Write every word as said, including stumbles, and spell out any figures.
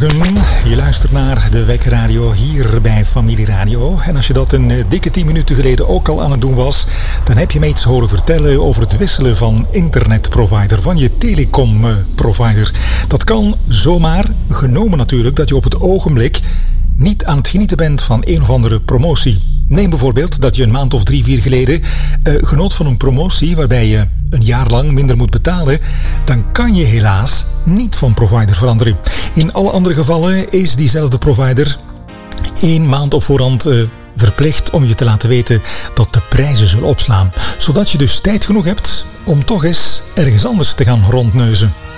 goedemorgen. Je luistert naar de Wekradio hier bij Familie Radio. En als je dat een dikke tien minuten geleden ook al aan het doen was, dan heb je me iets horen vertellen over het wisselen van internetprovider, van je telecomprovider. Dat kan zomaar, genomen natuurlijk dat je op het ogenblik niet aan het genieten bent van een of andere promotie. Neem bijvoorbeeld dat je een maand of drie, vier geleden uh, genoot van een promotie waarbij je een jaar lang minder moet betalen. Dan kan je helaas niet van provider veranderen. In alle andere gevallen is diezelfde provider één maand op voorhand uh, verplicht om je te laten weten dat de prijzen zullen opslaan. Zodat je dus tijd genoeg hebt om toch eens ergens anders te gaan rondneuzen.